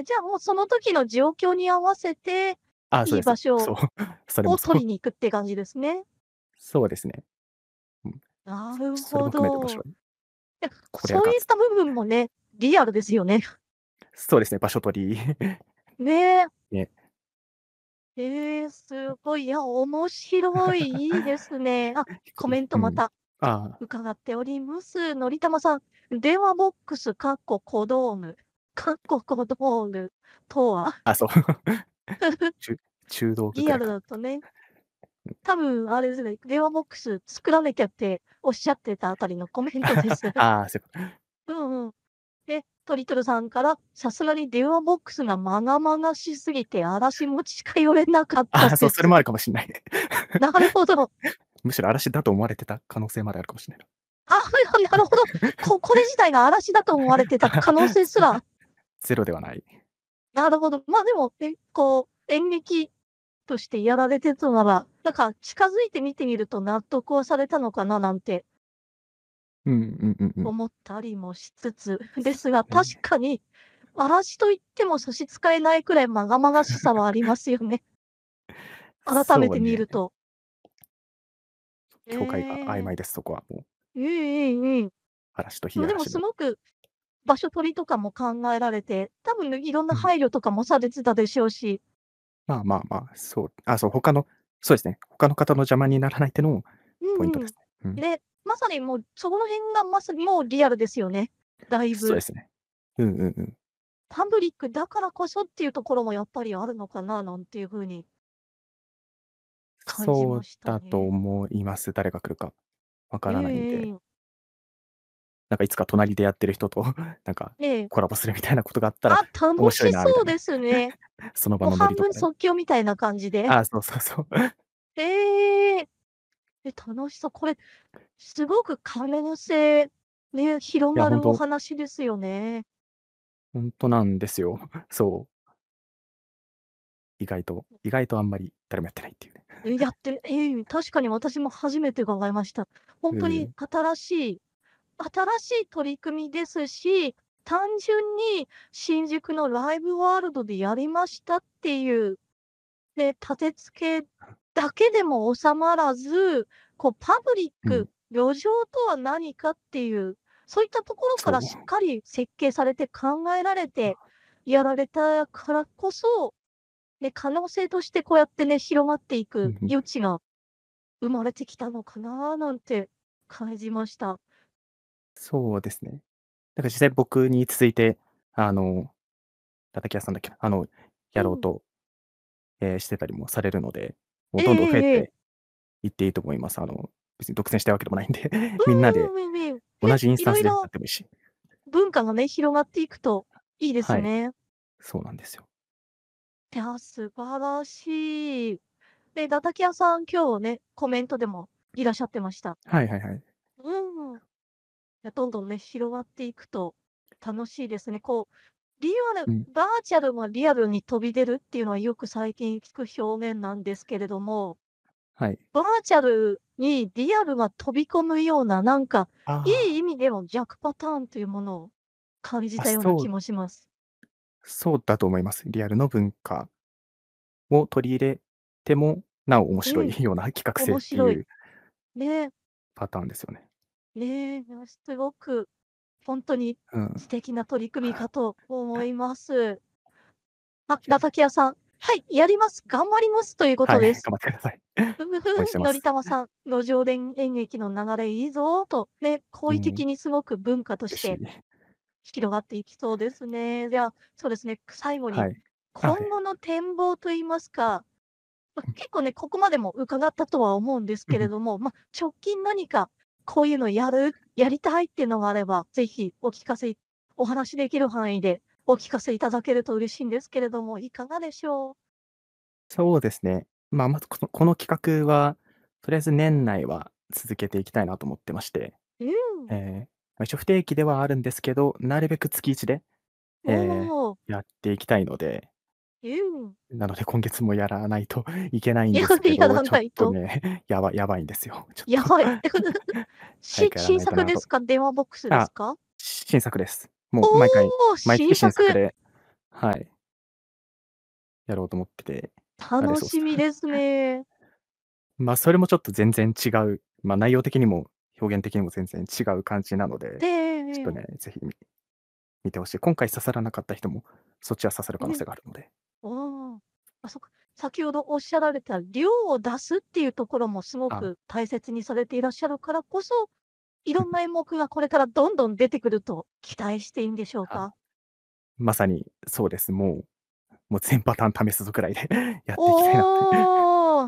じゃあもうその時の状況に合わせて、 あ、そういいです。そう。 場所それもそう。 を取りに行くって感じですね。 そうですね。うん。 なるほそれも含めて場所ど。 にえ、 これが勝つ。 そういった部分もね、リアルですよね。 そうですね、場所取り。 ね。 ね。 ええ、すごい。いや、面白い、いいですね。あ、コメンうん。 トまたああ。 伺っております。のりたまさん、電話ボックス小道具小道具とは？ あ、そう。ち中道具リアルくらいか。 だとね、 うん。 多分あれですね、電話ボックス作らなきゃっておっしゃってたあたりのコメントです。 ああ、そういうこと。 うんうん。で、トリトルさんから、さすがに電話ボックスがまがまがしすぎて、嵐も近寄れなかったああ、そう、それ説。 もあるかもしんない。 なるほど。 むしろ嵐だと思われてた可能性まであるかもしれないな。 あ、はいはい、なるほど。これ自体が嵐だと思われてた可能性すら。 ゼロではない。 なるほど。ま、でも、演劇としてやられてたなら、なんか近づいて見てみると納得はされたのかななんてうんうんうんうん。 思ったりもしつつ、ですが、確ね。 かに、嵐と言っても差し支えないくらいまがまがしさはありますよね。改めて見そうね。 ると。え境界が曖え。 昧です、そこはもう。 うんうんうん。 嵐と非でも嵐の。 すごく場所取りとかも考えられて、多分ね、いろんなうん。 配慮とかもされてたでしょうし。 まあまあまあ、そう。あ、そう、そうですね、他の方の邪魔にならないってのもうんうん。 ポイントですね。うん。 で、まさにもう、そこの辺がまさにもうリアルですよね。だいぶ。 そうですね。うんうんうん。 パブリックだからこそっていうところもやっぱりあるのかななんていう風に感じそうましただとね。 思います。誰が来るかわかえらないんで。 えええ。 なんかいつか隣でやってる人となんかええ。 コラボするみたいなことがあったらあ、楽面白いなみたいな。 しそうですね。 その場のノリもう半分とかで。 即興みたいな感じで。 ああ、そうそうそう。 ええ。楽しそう。これ、すごく可能性、ね、広いや、 がるおほんと話ですよね。 ほんとなんですよ。そう。意外とあんまり誰もやってないっていうね。 確かに私も初めて伺いました。ほんとにうん。 新しい取り組みですし、単純に新宿のライブワールドでやりましたっていう、ね、立て付けだけでも収まらず、パブリッうん。 ク、旅情とは何かっていう、そういったところかそう。 らしっかり設計されて考えられてやられたからこそ、ね、可能性としてこうやってね、広がっていくうんうん。 余地が生まれてきたのかななんて感じました。 そうですね。だから実際僕に続いて、あの、叩き屋さんだっけな、 うん。 やろうと、してたりもされるので、もえうどんどん増ええええええ。 ていっていいと思います。別に独占したいわけでもないんで、みんなでうんうんうんうん。ね、 同じインスタンスでやいろいろってもいいし。 文化がね、広がっていくといいではい。 すね。 そうなんですよ。 いや、素晴らしい。で、打滝屋さん、今日ね、コメントでもいらっしゃってました。 はいはいはい。 うん。いや、どんどんね、広がっていくと楽しいですね。 うん。 バーチャルがリアルに飛び出るっていうのはよく最近聞く表現なんですけれども、 はい。 バーチャルにリアルが飛び込むような、なんか、いいあ意味での逆パターンというものを感じあ、 たような気もします。 そうだと思います。リアルの文化を取り入れても、なお面白いうん、 ような企画性っ面白い。 ていうね、 パターンですよね。 ね、すごくほんとにうん。 素敵な取り組みかと思います。あ、打滝屋さん、はい、やります。頑張りますというこはい、 とです。 頑張ってください。 ふふふ、のり応援してます。 たまさん、路上で演劇の流れいいぞと、ね、好意うん、 的にすごく文化として嬉しい。 広がっていきそうですね。じゃあ、そうですね、最後に、 はい。あ、はい。 今後の展望と言いますか、結構ね、ここまでも伺ったとは思うんですうんうん。 けれども、直近何かこういうのやりたいっていうのがあれば、ぜひお話しできる範囲でお聞かせいただけると嬉しいんですけれども、いかがでしょう？ そうですね。まずこの企画は、とりあえず年内は続けていきたいなと思ってまして、 うん。 一応不定期ではあるんですけど、なるべく月1で、 おお、 やっていきたいので、 うん。 なので今月もやらないといけないんですけど、 やらちょっないととね、やばいんですよ。ちょっとやばい。 早くやら新ないとなと。 作ですか？電話ボックスですあ、 か？ 新作です。もうおお、 毎月新作。 新作で、はい。 やろうと思ってて、 楽そうっす。 しみですね。 それもちょっと全然違う、内容的にも表現的にも全然違う感じなので、 で、ええええ。 ちょっとね、ぜひ見てほしい。今回刺さらなかった人も、そっちは刺さる可能ね、 性があるので。 ああ。あ、そっか。先ほどおっしゃられた量を出すっていうところもすごあ、 く大切にされていらっしゃるからこそ、いろんな演目がこれからどんどん出てくると期待していいんでしょうあ、 か？ まさにそうです。もう全パターン試すぞくらいでやっていきたいなって。 おお、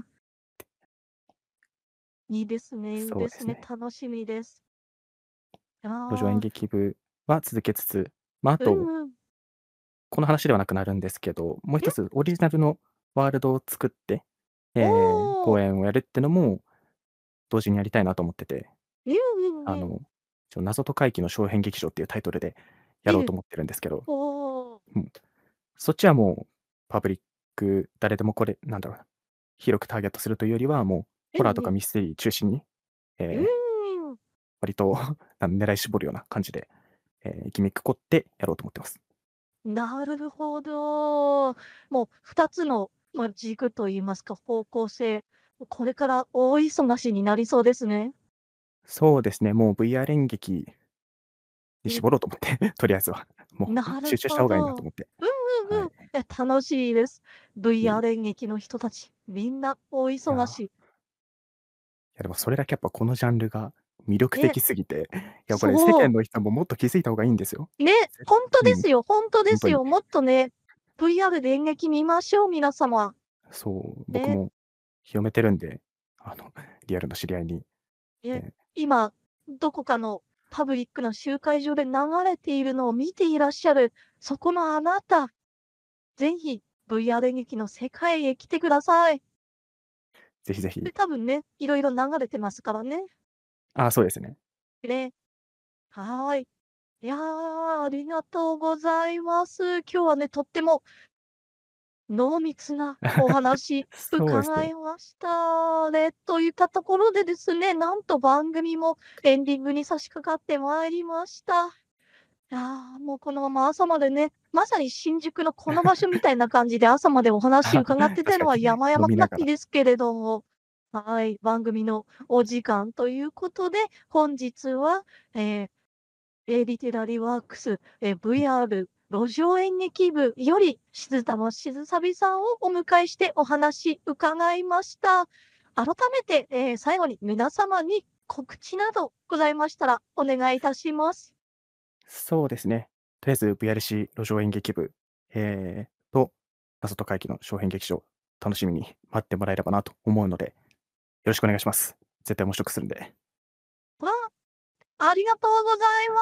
いいですねいいですね。 そうですね。 楽しみです。あ路上演あ、 劇部は続けつつ、あと、 うんうん。 この話ではなくなるんですけど、もうえ、 一つオリジナルのワールドを作って、 おお、 公演をやるってのも同時にやりたいなと思ってて、 うんうんうん。 あの、謎と怪奇の小編劇場っていうタイトルでやろええ、 うと思ってるんですけど、 おお、 うん、そっちはもうパブリック、誰でもこれ、なんだろうな、広くターゲットするというよりは、もうホラーとええええ。 かミステリー中心に、 うえーん。 割と狙い絞るような感じで、ギミック凝ってやろうと思ってます。 なるほど。もう2つの、軸と言いますか、方向性、これから大忙しになりそうですね。 そうですね、もう VR 演劇にえ、 絞ろうと思って、とりあえずは。もうなる集中した方がいいなとほど。 思って。 うんうんうん。 はい。 楽しいです。 いえい VR え。 演劇の人たち、みんな大いや、 忙し。 でもそれだけやっぱこのジャンルが魅力ね、 的すぎて、これ世そう。 間の人ももっと気づいた方がいいんですよ。 ね、ほんとうん、 ですよほんとでほんとに。 すよ。もっとね、VR で演劇見ましょう、皆様。 そう、僕ね。 も広めてるんで、あの、リアルの知り合いに。 え、 え、 今、どこかのパブリックな集会所で流れているのを見ていらっしゃる、そこのあなた、ぜひ VR 演劇の世界へ来てください。で、 ぜひぜひ。 多分ね、いろいろ流れてますからね。 ああ、そうですね。 ね、はい。いや、ありがとうございます。今日はね、とっても濃密なお話そうですね。 伺いましたね。といったところでですね、なんと番組もエンディングに差し掛かってまいりました。いや、もうこのまま朝までね、まさに新宿のこの場所みたいな感じで朝までお話あ、 伺ってたのは確かに。 山々な飲みながら。 きですけれども、はい、番組のお時間ということで、本日は、えーリテラリーワークス、VR 路上演劇部より、静玉しずさびさんをお迎えしてお話伺いました。改めて、最後に皆様に告知などございましたらお願いいたします。 そうですね。とりあえず VRC 路上演劇部、と、謎と怪奇の小編劇場、楽しみに待ってもらえればなと思うので、よろしくお願いします。絶対面白くするんで。 わ、ありがとうございます。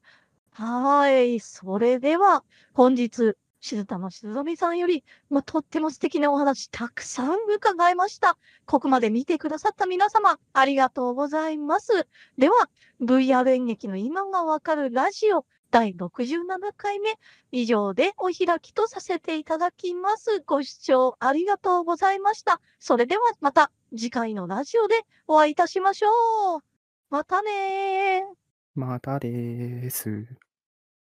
はい、それでは、本日、静玉しずみさんより、とっても素敵なお話たくさん伺いました。ここまで見てくださった皆様、ありがとうございます。では、VR 演劇の今がわかるラジオ第67回目、以上でお開きとさせていただきます。ご視聴ありがとうございました。それではまた次回のラジオでお会いいたしましょう。またねー。 またです。